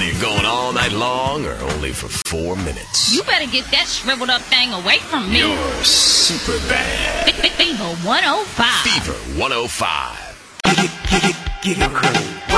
Are you going all night long or only for 4 minutes? You better get that shriveled up thing away from me. You're super bad. Fever 105. Fever 105. Get your crew.